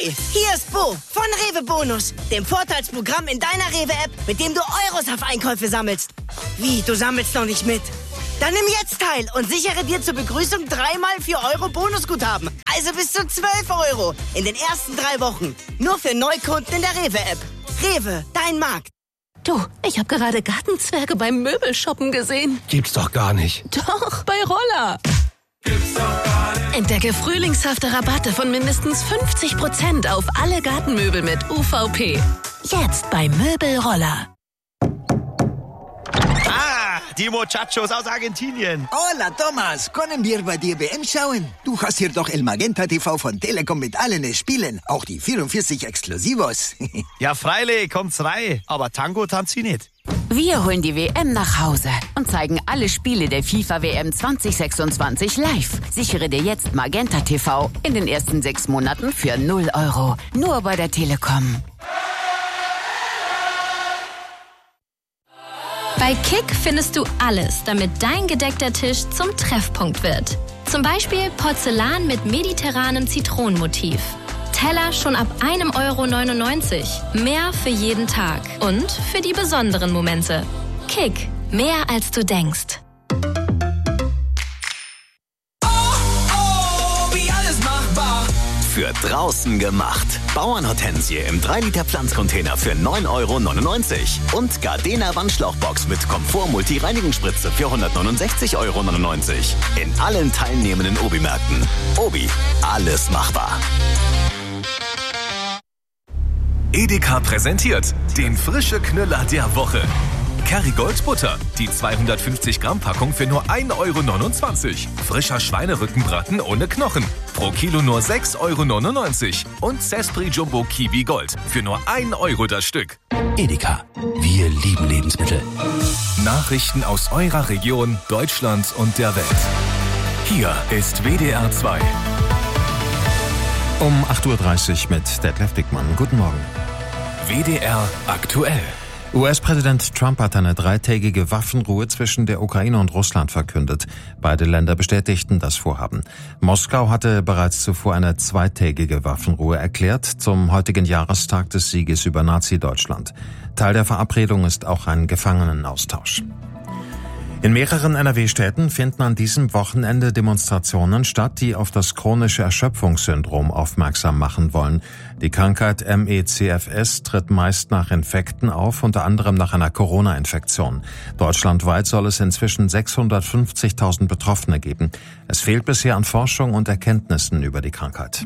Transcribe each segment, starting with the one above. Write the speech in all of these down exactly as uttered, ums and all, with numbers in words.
Neu! Hier ist Bo von Rewe Bonus, dem Vorteilsprogramm in deiner Rewe-App, mit dem du Euros auf Einkäufe sammelst. Wie, du sammelst noch nicht mit? Dann nimm jetzt teil und sichere dir zur Begrüßung dreimal vier Euro Bonusguthaben. Also bis zu zwölf Euro in den ersten drei Wochen. Nur für Neukunden in der Rewe-App. Rewe, dein Markt. Du, ich habe gerade Gartenzwerge beim Möbelshoppen gesehen. Gibt's doch gar nicht. Doch, bei Roller. Gibt's doch gar nicht. Entdecke frühlingshafte Rabatte von mindestens fünfzig Prozent auf alle Gartenmöbel mit U V P. Jetzt bei Möbelroller. Ah, die Muchachos aus Argentinien. Hola, Thomas. Können wir bei dir W M schauen? Du hast hier doch El Magenta T V von Telekom mit allen Spielen. Auch die vierundvierzig Exklusivos. Ja, freilich, kommt's rein. Aber Tango tanzt sie nicht. Wir holen die W M nach Hause und zeigen alle Spiele der FIFA W M zwanzig sechsundzwanzig live. Sichere dir jetzt Magenta T V in den ersten sechs Monaten für null Euro. Nur bei der Telekom. Bei Kick findest du alles, damit dein gedeckter Tisch zum Treffpunkt wird. Zum Beispiel Porzellan mit mediterranem Zitronenmotiv. Teller schon ab einem Euro neunundneunzig. Mehr für jeden Tag und für die besonderen Momente. Kick, mehr als du denkst. Für draußen gemacht. Bauernhortensie im drei Liter Pflanzcontainer für neun Euro neunundneunzig. Und Gardena Wandschlauchbox mit Komfort Multi-Reinigungsspritze für hundertneunundsechzig Euro neunundneunzig. In allen teilnehmenden Obi-Märkten. Obi, alles machbar. Edeka präsentiert den frische Knüller der Woche. Kerrygold Butter, die zweihundertfünfzig Gramm Packung für nur ein Euro neunundzwanzig. Frischer Schweinerückenbraten ohne Knochen, pro Kilo nur sechs Euro neunundneunzig. Und Cespri Jumbo Kiwi Gold für nur ein Euro das Stück. Edeka, wir lieben Lebensmittel. Nachrichten aus eurer Region, Deutschland und der Welt. Hier ist W D R zwei. Um acht Uhr dreißig mit Detlef Dickmann. Guten Morgen. W D R aktuell. U S-Präsident Trump hat eine dreitägige Waffenruhe zwischen der Ukraine und Russland verkündet. Beide Länder bestätigten das Vorhaben. Moskau hatte bereits zuvor eine zweitägige Waffenruhe erklärt zum heutigen Jahrestag des Sieges über Nazi-Deutschland. Teil der Verabredung ist auch ein Gefangenenaustausch. In mehreren N R W-Städten finden an diesem Wochenende Demonstrationen statt, die auf das chronische Erschöpfungssyndrom aufmerksam machen wollen. Die Krankheit M E C F S tritt meist nach Infekten auf, unter anderem nach einer Corona-Infektion. Deutschlandweit soll es inzwischen sechshundertfünfzigtausend Betroffene geben. Es fehlt bisher an Forschung und Erkenntnissen über die Krankheit.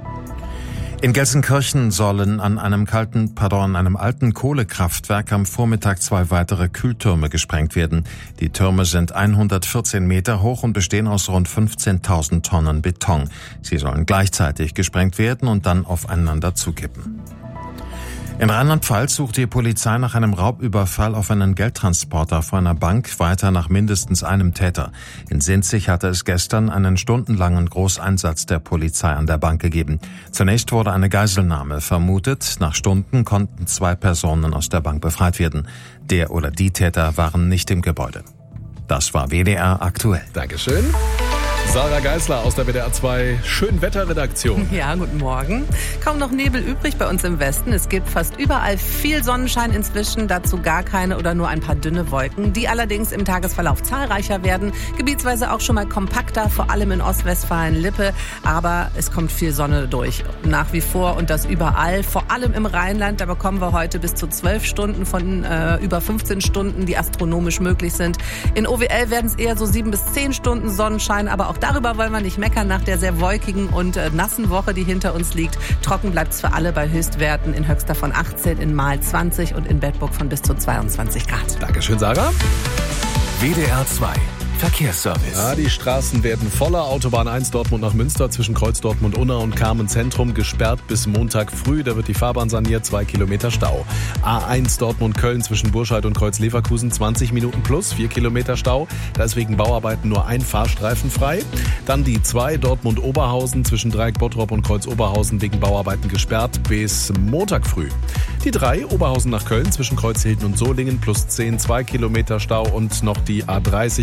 In Gelsenkirchen sollen an einem kalten, pardon, einem alten Kohlekraftwerk am Vormittag zwei weitere Kühltürme gesprengt werden. Die Türme sind hundertvierzehn Meter hoch und bestehen aus rund fünfzehntausend Tonnen Beton. Sie sollen gleichzeitig gesprengt werden und dann aufeinander zukippen. In Rheinland-Pfalz sucht die Polizei nach einem Raubüberfall auf einen Geldtransporter vor einer Bank, weiter nach mindestens einem Täter. In Sinzig hatte es gestern einen stundenlangen Großeinsatz der Polizei an der Bank gegeben. Zunächst wurde eine Geiselnahme vermutet. Nach Stunden konnten zwei Personen aus der Bank befreit werden. Der oder die Täter waren nicht im Gebäude. Das war W D R aktuell. Dankeschön. Sarah Geisler aus der W D R zwei Schönwetterredaktion. Ja, guten Morgen. Kaum noch Nebel übrig bei uns im Westen. Es gibt fast überall viel Sonnenschein inzwischen, dazu gar keine oder nur ein paar dünne Wolken, die allerdings im Tagesverlauf zahlreicher werden, gebietsweise auch schon mal kompakter, vor allem in Ostwestfalen-Lippe, aber es kommt viel Sonne durch, nach wie vor und das überall, vor allem im Rheinland, da bekommen wir heute bis zu zwölf Stunden von äh, über fünfzehn Stunden, die astronomisch möglich sind. In O W L werden es eher so sieben bis zehn Stunden Sonnenschein, aber auch darüber wollen wir nicht meckern nach der sehr wolkigen und äh, nassen Woche, die hinter uns liegt. Trocken bleibt es für alle bei Höchstwerten in Höxter von achtzehn, in Mahl zwanzig und in Bedburg von bis zu zweiundzwanzig Grad. Dankeschön, Sarah. W D R zwei Verkehrsservice. Ja, die Straßen werden voller. Autobahn eins Dortmund nach Münster zwischen Kreuz Dortmund-Unna und Carmen Zentrum gesperrt bis Montag früh. Da wird die Fahrbahn saniert, zwei Kilometer Stau. A eins Dortmund-Köln zwischen Burscheid und Kreuz Leverkusen zwanzig Minuten plus, vier Kilometer Stau. Da ist wegen Bauarbeiten nur ein Fahrstreifen frei. Dann die zwei Dortmund-Oberhausen zwischen Dreieck Bottrop und Kreuz Oberhausen wegen Bauarbeiten gesperrt bis Montag früh. Die drei Oberhausen nach Köln zwischen Kreuz Hilden und Solingen plus zehn, zwei Kilometer Stau. Und noch die A dreißig wird uns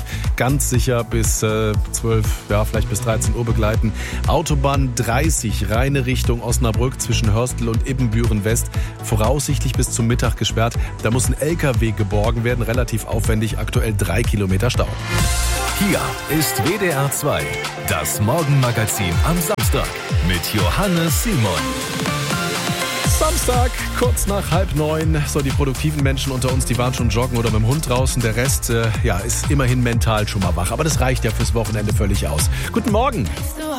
ganz sicher bis äh, zwölf, ja vielleicht bis dreizehn Uhr begleiten. Autobahn dreißig, reine Richtung Osnabrück zwischen Hörstel und Ibbenbüren West, voraussichtlich bis zum Mittag gesperrt. Da muss ein L K W geborgen werden, relativ aufwendig, aktuell drei Kilometer Stau. Hier ist W D R zwei, das Morgenmagazin am Samstag mit Johannes Simon. Samstag, kurz nach halb neun. So, die produktiven Menschen unter uns, die waren schon joggen oder mit dem Hund draußen. Der Rest, äh, ja, ist immerhin mental schon mal wach. Aber das reicht ja fürs Wochenende völlig aus. Guten Morgen. So